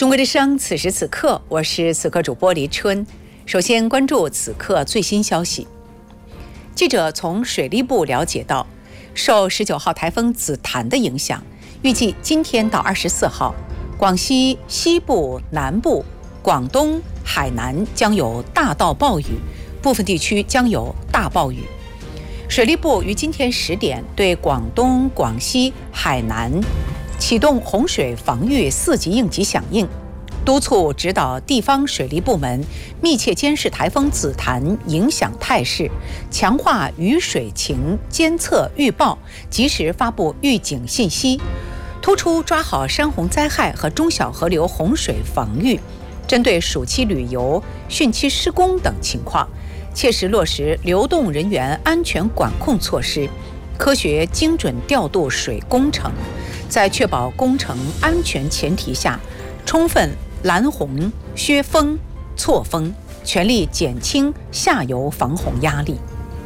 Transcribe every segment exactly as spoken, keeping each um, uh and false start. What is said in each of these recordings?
中国之声，此时此刻，我是此刻主播黎春。首先关注此刻最新消息。记者从水利部了解到，受十九号台风紫檀的影响，预计今天到二十四号，广西西部、南部、广东、海南将有大到暴雨，部分地区将有大暴雨。水利部于今天十点对广东、广西、海南启动洪水防御四级应急响应，督促指导地方水利部门密切监视台风紫檀影响态势，强化雨水情监测预报，及时发布预警信息，突出抓好山洪灾害和中小河流洪水防御，针对暑期旅游、汛期施工等情况，切实落实流动人员安全管控措施，科学精准调度水工程，在确保工程安全前提下，充分拦洪、削峰、错峰，全力减轻下游防洪压力。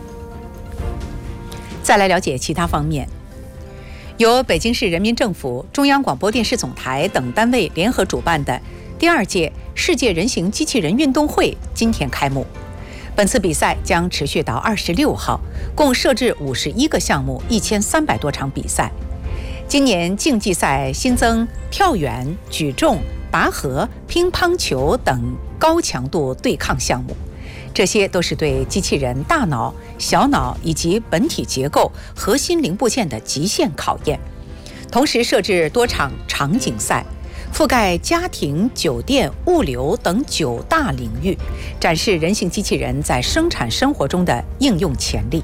再来了解其他方面，由北京市人民政府、中央广播电视总台等单位联合主办的第二届世界人形机器人运动会今天开幕。本次比赛将持续到二十六号，共设置五十一个项目，一千三百多场比赛。今年竞技赛新增跳远、举重、拔河、乒乓球等高强度对抗项目，这些都是对机器人大脑、小脑以及本体结构、核心零部件的极限考验。同时设置多场场景赛，覆盖家庭、酒店、物流等九大领域，展示人形机器人在生产生活中的应用潜力。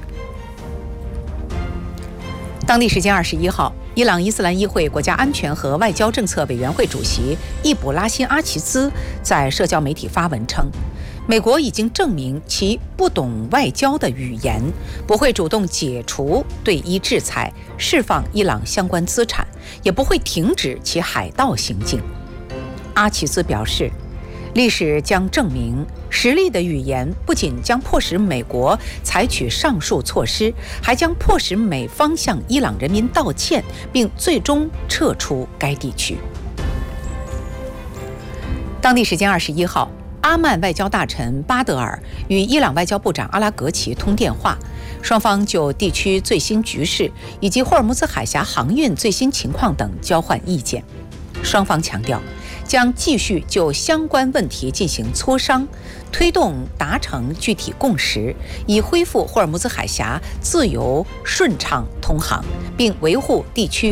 当地时间二十一号，伊朗伊斯兰议会国家安全和外交政策委员会主席易卜拉欣·阿齐兹在社交媒体发文称，美国已经证明其不懂外交的语言，不会主动解除对伊制裁，释放伊朗相关资产，也不会停止其海盗行径。阿齐兹表示，历史将证明，实力的语言不仅将迫使美国采取上述措施，还将迫使美方向伊朗人民道歉，并最终撤出该地区。当地时间二十一号，阿曼外交大臣巴德尔与伊朗外交部长阿拉格齐通电话，双方就地区最新局势以及霍尔木兹海峡航运最新情况等交换意见。双方强调，将继续就相关问题进行磋商，推动达成具体共识，以恢复霍尔木兹海峡自由顺畅通航，并维护地区